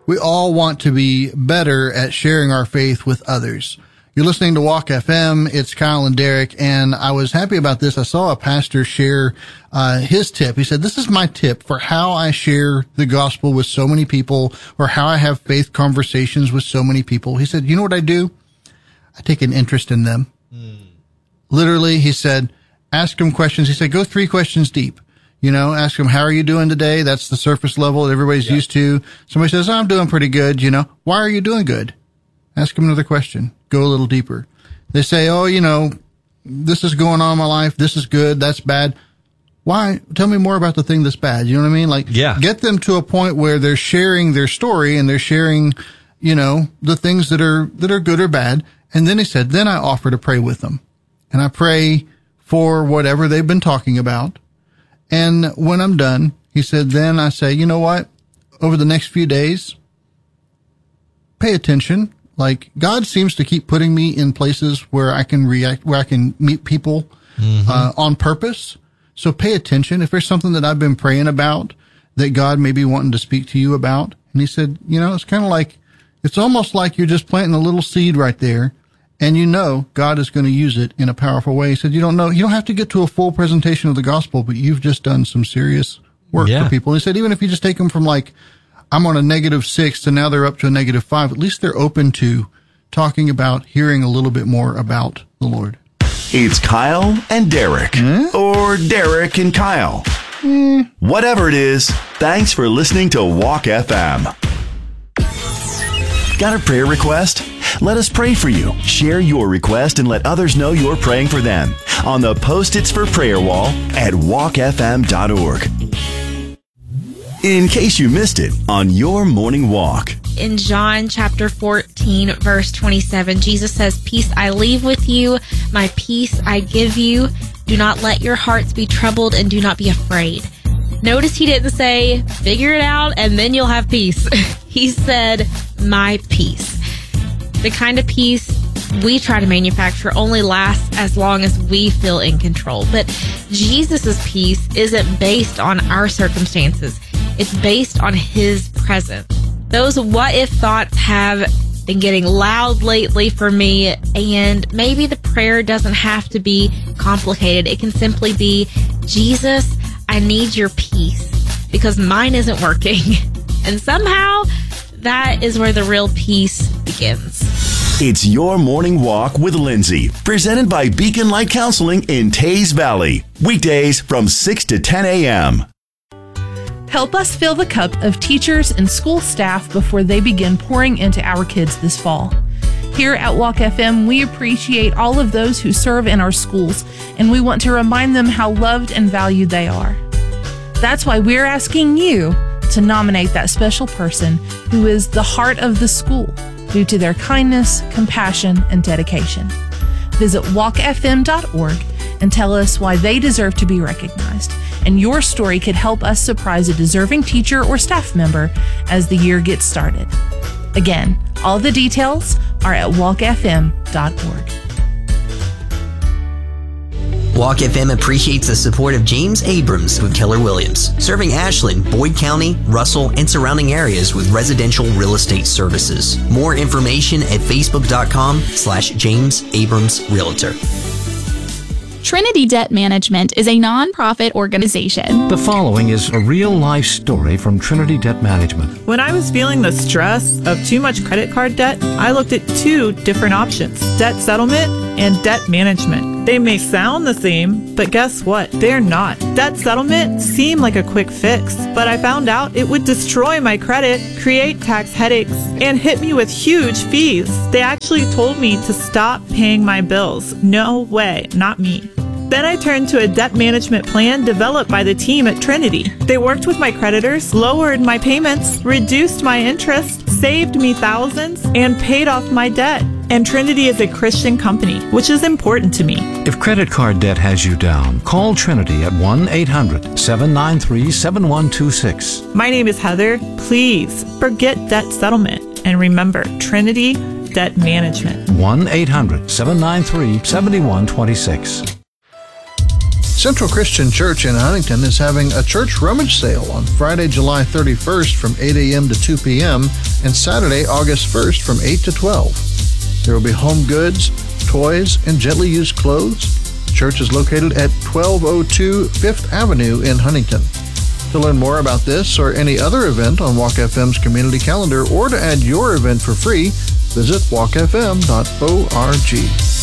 We all want to be better at sharing our faith with others. You're listening to Walk FM. It's Kyle and Derek, and I was happy about this. I saw a pastor share his tip. He said, this is my tip for how I share the gospel with so many people, or how I have faith conversations with so many people. He said, you know what I do? I take an interest in them. Literally, he said, ask them questions. He said, go 3 questions deep. You know, ask them, how are you doing today? That's the surface level that everybody's used to. Somebody says, I'm doing pretty good. You know, why are you doing good? Ask them another question. Go a little deeper. They say, oh, you know, this is going on in my life. This is good. That's bad. Why? Tell me more about the thing that's bad. You know what I mean? Like, get them to a point where they're sharing their story and they're sharing, you know, the things that are good or bad. And then he said, then I offer to pray with them. And I pray for whatever they've been talking about. And when I'm done, he said, then I say, you know what? Over the next few days, pay attention. Like, God seems to keep putting me in places where I can react, where I can meet people on purpose. So pay attention. If there's something that I've been praying about that God may be wanting to speak to you about. And he said, you know, it's kind of like, it's almost like you're just planting a little seed right there. And you know, God is going to use it in a powerful way. He said, you don't have to get to a full presentation of the gospel, but you've just done some serious work for people. And he said, even if you just take them from like, I'm on a -6 to now they're up to a -5, at least they're open to talking about, hearing a little bit more about the Lord. It's Kyle and Derek, or Derek and Kyle. Whatever it is, thanks for listening to Walk FM. Got a prayer request? Let us pray for you. Share your request and let others know you're praying for them on the Post-its for Prayer wall at walkfm.org. In case you missed it on your morning walk. In John chapter 14, verse 27, Jesus says, peace I leave with you, my peace I give you. Do not let your hearts be troubled and do not be afraid. Notice he didn't say, figure it out and then you'll have peace. He said, my peace. The kind of peace we try to manufacture only lasts as long as we feel in control. But Jesus's peace isn't based on our circumstances. It's based on his presence. Those what if thoughts have been getting loud lately for me, and maybe the prayer doesn't have to be complicated. It can simply be, Jesus, I need your peace because mine isn't working. And somehow that is where the real peace begins. It's Your Morning Walk with Lindsay, presented by Beacon Light Counseling in Tays Valley. Weekdays from 6 to 10 a.m. Help us fill the cup of teachers and school staff before they begin pouring into our kids this fall. Here at Walk FM, we appreciate all of those who serve in our schools, and we want to remind them how loved and valued they are. That's why we're asking you to nominate that special person who is the heart of the school due to their kindness, compassion, and dedication. Visit walkfm.org and tell us why they deserve to be recognized. And your story could help us surprise a deserving teacher or staff member as the year gets started. Again, all the details are at walkfm.org. Walk FM appreciates the support of James Abrams with Keller Williams, serving Ashland, Boyd County, Russell, and surrounding areas with residential real estate services. More information at facebook.com/James Abrams Realtor. Trinity Debt Management is a nonprofit organization. The following is a real-life story from Trinity Debt Management. When I was feeling the stress of too much credit card debt, I looked at 2 different options: debt settlement and debt management. They may sound the same, but guess what? They're not. Debt settlement seemed like a quick fix, but I found out it would destroy my credit, create tax headaches, and hit me with huge fees. They actually told me to stop paying my bills. No way, not me. Then I turned to a debt management plan developed by the team at Trinity. They worked with my creditors, lowered my payments, reduced my interest, saved me thousands, and paid off my debt. And Trinity is a Christian company, which is important to me. If credit card debt has you down, call Trinity at 1-800-793-7126. My name is Heather. Please forget debt settlement. And remember, Trinity Debt Management. 1-800-793-7126. Central Christian Church in Huntington is having a church rummage sale on Friday, July 31st from 8 a.m. to 2 p.m. and Saturday, August 1st from 8 to 12. There will be home goods, toys, and gently used clothes. The church is located at 1202 5th Avenue in Huntington. To learn more about this or any other event on Walk FM's community calendar or to add your event for free, visit walkfm.org.